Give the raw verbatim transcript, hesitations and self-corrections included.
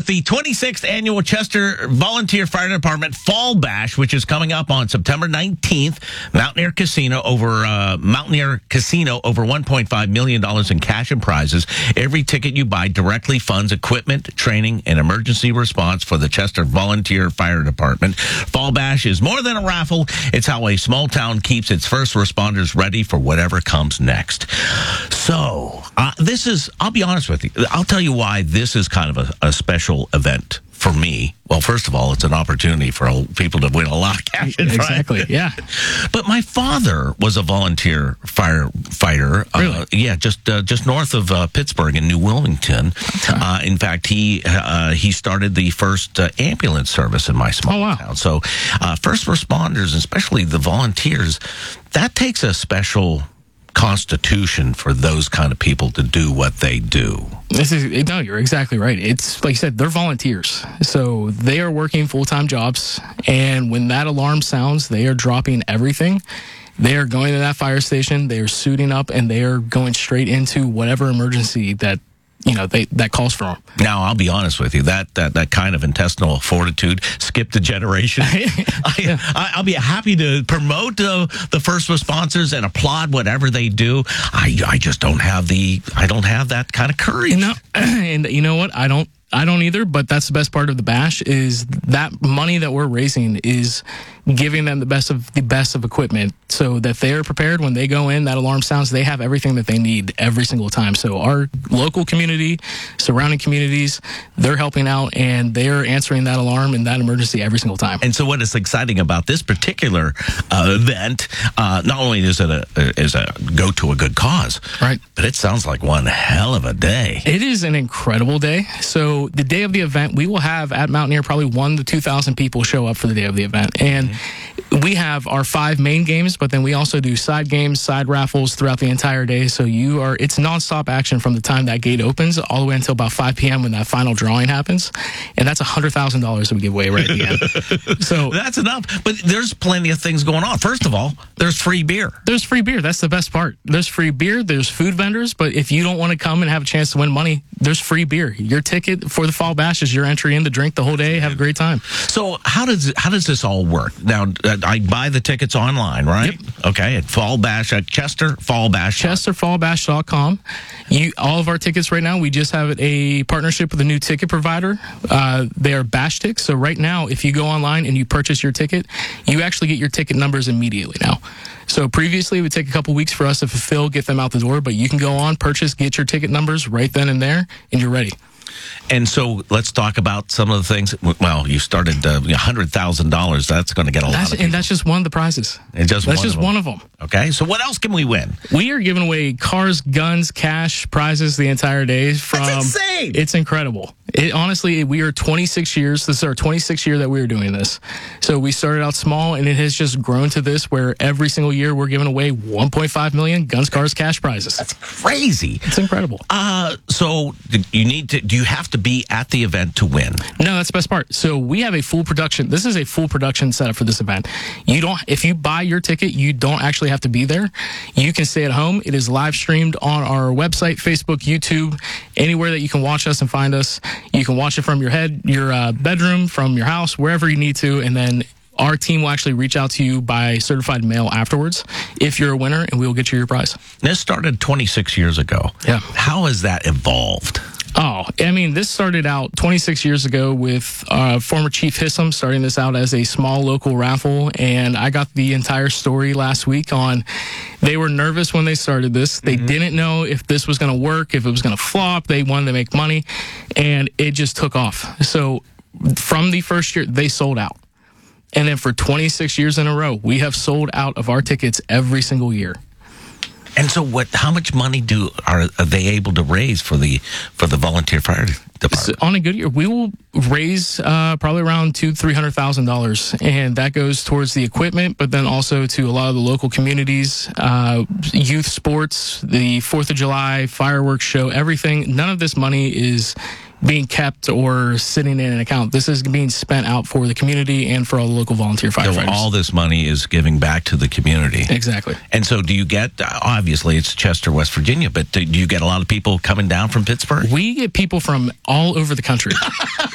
the twenty-sixth Annual Chester Volunteer Fire Department Fall Bash, which is coming up on September nineteenth. Mountaineer Casino over uh, Mountaineer Casino over one point five million dollars in cash and prizes. Every ticket you buy directly funds equipment, training, and emergency response for the Chester Volunteer Fire Department. Fall Bash is more than a raffle. It's how a small town keeps its first responders ready for whatever comes next. So, uh, this is, I'll be honest with you, I'll tell you why this is kind of a, a special event for me. Well, first of all, it's an opportunity for people to win a lot of cash and prizes. Exactly, yeah. But my father was a volunteer firefighter. Really? Uh, yeah, just uh, just north of uh, Pittsburgh in New Wilmington. Okay. Uh, in fact, he uh, he started the first uh, ambulance service in my small oh, wow. town. So uh, first responders, especially the volunteers, that takes a special constitution for those kind of people to do what they do. This is no, you're exactly right. It's like you said, they're volunteers, so they are working full-time jobs, and when that alarm sounds, they are dropping everything. They are going to that fire station, they are suiting up, and they are going straight into whatever emergency that you know they that calls for them. Now, I'll be honest with you, that that, that kind of intestinal fortitude skipped a generation. I, I, I'll be happy to promote uh, the first responders and applaud whatever they do. I I just don't have the I don't have that kind of courage. You know, and you know what? I don't I don't either. But that's the best part of the bash is that money that we're raising is giving them the best of the best of equipment so that they're prepared when they go in, that alarm sounds, they have everything that they need every single time. So our local community, surrounding communities, they're helping out and they're answering that alarm and that emergency every single time. And so what is exciting about this particular uh, event, uh, not only is it a, is a go to a good cause, right, but it sounds like one hell of a day. It is an incredible day. So the day of the event, we will have at Mountaineer probably one to two thousand people show up for the day of the event. And we have our five main games, but then we also do side games, side raffles throughout the entire day. So you are, it's nonstop action from the time that gate opens all the way until about five p.m. when that final drawing happens. And that's one hundred thousand dollars that we give away right at the end. So that's enough. But there's plenty of things going on. First of all, there's free beer. There's free beer. That's the best part. There's free beer. There's food vendors. But if you don't want to come and have a chance to win money, there's free beer. Your ticket for the Fall Bash is your entry in to drink the whole day, have a great time. So how does how does this all work? Now, uh, I buy the tickets online, right? Yep. Okay, at Fall Bash, at Chester Fall Bash. Chester Fall Bash dot com. You, all of our tickets right now, we just have a partnership with a new ticket provider. Uh, they are BashTix. So right now, if you go online and you purchase your ticket, you actually get your ticket numbers immediately now. So previously, it would take a couple weeks for us to fulfill, get them out the door, but you can go on, purchase, get your ticket numbers right then and there, and you're ready. And so let's talk about some of the things. Well, you started uh, one hundred thousand dollars. That's going to get a that's, lot of people. And that's just one of the prizes. And just that's one just of one of them. Okay, so what else can we win? We are giving away cars, guns, cash, prizes the entire day. From, that's insane. It's incredible. It, honestly, we are twenty-six years. This is our twenty-sixth year that we are doing this. So we started out small, and it has just grown to this where every single year we're giving away one point five million guns, cars, cash prizes. That's crazy. It's incredible. Uh, so you need to, do you have to be at the event to win? No, that's the best part. So we have a full production. This is a full production setup for this event. You don't, if you buy your ticket, you don't actually have to be there. You can stay at home. It is live streamed on our website, Facebook, YouTube, anywhere that you can watch us and find us. You can watch it from your head, your uh, bedroom, from your house, wherever you need to, and then our team will actually reach out to you by certified mail afterwards if you're a winner, and we will get you your prize. This started twenty-six years ago. Yeah. How has that evolved? Oh, I mean, this started out twenty-six years ago with uh, former Chief Hissam starting this out as a small local raffle. And I got the entire story last week on they were nervous when they started this. They mm-hmm. didn't know if this was going to work, if it was going to flop. They wanted to make money, and it just took off. So from the first year, they sold out. And then for twenty-six years in a row, we have sold out of our tickets every single year. And so, what? How much money do are, are they able to raise for the for the volunteer fire department? So on a good year, we will raise uh, probably around two, three hundred thousand dollars, and that goes towards the equipment, but then also to a lot of the local communities, uh, youth sports, the Fourth of July fireworks show, everything. None of this money is being kept or sitting in an account. This is being spent out for the community and for all the local volunteer firefighters. So all this money is giving back to the community. Exactly. And so do you get, obviously it's Chester, West Virginia, but do you get a lot of people coming down from Pittsburgh? We get people from all over the country.